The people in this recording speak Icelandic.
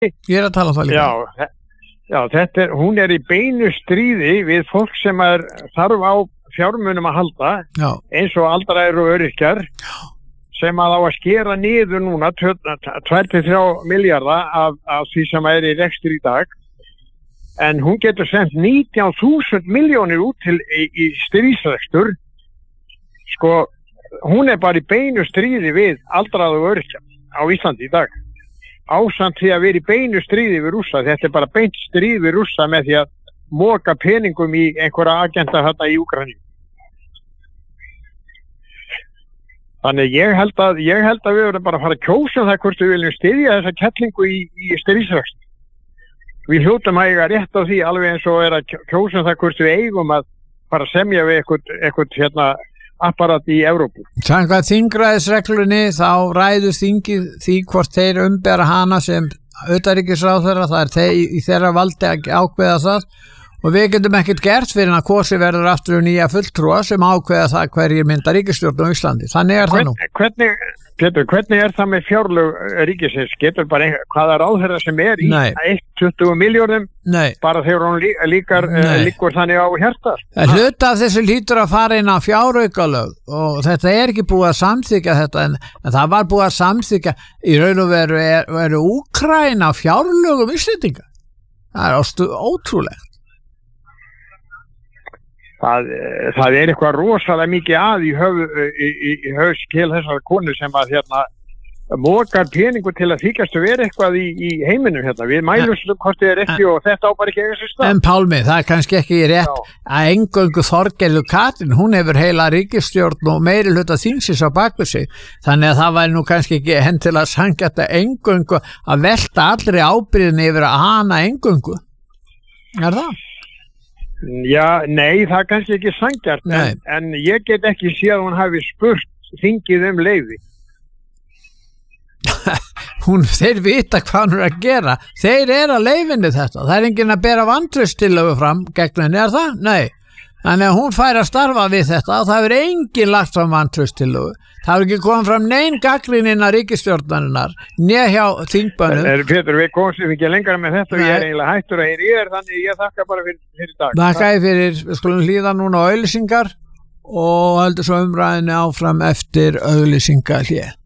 Ég að tala það líka. Já, hún í beinu stríði við fólk sem þarf á fjármunum að halda, eins og aldraðir og öryrkjar, sem að á að skera niður núna 2-3 milljarða af því sem í rekstri í dag. En hún getur sendt 19.000 milljónir út til í stríðsrekstur. Sko, hún bara í beinu stríði við aldraða og öryrkja á Íslandi í dag. Ásamt því að vera í beinu stríði við Rússa. Þetta bara beint stríð við Rússa með því að moka peningum í einhverja agenda þarna í Úkraínu. Þannig ég held að við verðum bara að fara að kjósa það hvort við viljum styðja þessa kettlingu í stríðsrekstur. Við hljótum að eiga rétt á því alveg eins og að kjósa það hvort við eigum að fara að semja við eitthvað apparat í Evrópu. Samkvæmt þingræðisreglunni þá ræður þingið því hvort þeir umbera hana sem utanríkisráðherra, það þeir í þeirra valdi að ákveða það og við getum ekkert gert fyrir að kosi verður aftur nýja fulltrúa sem ákveða það hverjir mynda ríkisstjórn á Íslandi. Þannig það nú. Hvernig það með fjárlög ríkisins? Getur bara hvaða ráðherra sem í 120 miljónum bara þegar hún líkur þannig á hjarta? Hluta af þessu hlýtur að fara inn á fjáraukalög og þetta ekki búið að samþykja þetta en það var búið að samþykja í raun og veru Úkraína fjárlögum Íslendinga. Það ótrúlegt. Það eitthvað rosalega mikið í höfskil þessar konu sem að mokar peningu til að þykjast að vera eitthvað í heiminum Við mælumst hvort þið ekki og þetta á bara ekki eiga sér stað. En Pálmi, það kannski ekki rétt að eingöngu Þorgerður Katrín, hún hefur heila ríkisstjórn og meiri hluta þingsins á baku sig. Þannig að það væri nú kannski ekki henn til að sanga þetta eingöngu að velta allri ábyrgðinni yfir að hana eingöngu. Það? Já, nei, það kannski ekki sangjart en ég get ekki séð að hún hafi spurt þingið leyfi. Þeir vita hvað hún að gera. Þeir að leyfinu þetta. Það enginn að bera vantrauststillögu fram gegn henni, það? Nei. Þannig að hún fær að starfa við þetta og það hefur enginn lagt fram vantrauststillögu. Það hefur ekki komið fram nein gagnrýni innan ríkisstjórnarinnar né hjá þingbönnum. Pétur, við komum ekki lengra með þetta og ég eiginlega hættur að heyra þannig ég þakka bara fyrir dag. Þakka fyrir, við skulum hlýða núna á auglýsingar og heldur svo umræðinni áfram eftir auglýsingahlé.